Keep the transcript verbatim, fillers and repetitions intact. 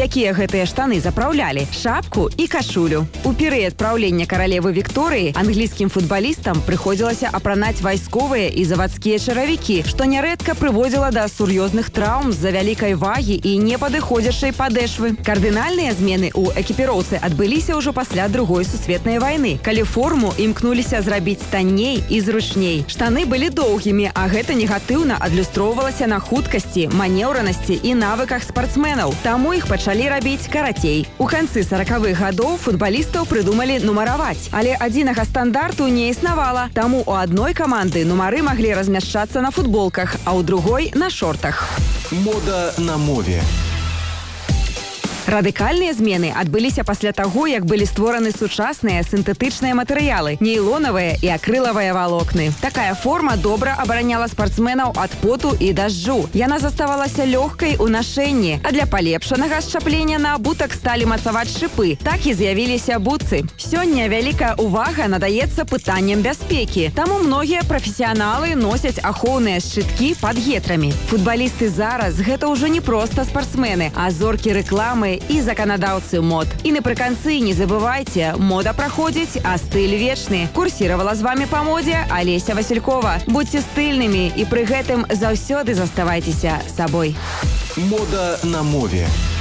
Якія гэтыя штаны запраўлялі? Шапку і кашулю. У перыяд праўлення каралевы Вікторыі англійскім футбалістам прыходзілася апранаць вайсковыя і завадскія чаравікі, што нярэдка прыводзіла да сур'ёзных траўм з-за вялікай вагі і непадыходзячай падэшвы. Кардынальныя змены ў экіпіроўцы адбыліся ўжо пасля другой сусветнай вайны, калі форму імкнуліся зрабіць танней і зручней. Штаны былі доўгімі, а гэта негатыўна адлюстроўвалася на хуткасці, манеўранасці і навыках спартсменаў. Таму іх пачалі рабіць карацей. У канцы саракавых гадоў футбалістаў прыдумалі нумараваць, але адзінага стандарту не існавала, таму у адной каманды нумары маглі размяшчацца на футболках, а ў другой на шортах. Мода на мове. Радыкальныя змены адбыліся пасля таго, як былі створаны сучасныя сінтэтычныя матэрыялы, нейлонавыя і акрылавыя валокны. Такая форма добра абараняла спартсменаў ад поту і дажджу. Яна заставалася лёгкай у нашэнні, а для палепшанага счаплення на абутак сталі мацаваць шыпы. Так і з'явіліся бутсы. Сёння вялікая ўвага надаецца пытанням бяспекі, таму многія прафесіяналы носяць ахоўныя шчыткі пад гетрамі. Футбалісты зараз гэта ўжо не проста спартсмены, а зоркі рэкламы і заканадаўцы мод. І напрыканцы не забывайце, мода праходзіць, а стыль вечны. Курсіравала з вамі па модзе Алеся Василькова. Будьце стыльнымі і пры гэтым заўсёды заставайцеся сабой. Мода на мове.